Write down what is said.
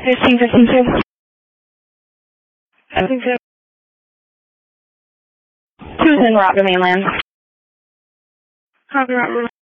1552. 1552. 2's en route to mainland. Copy, route.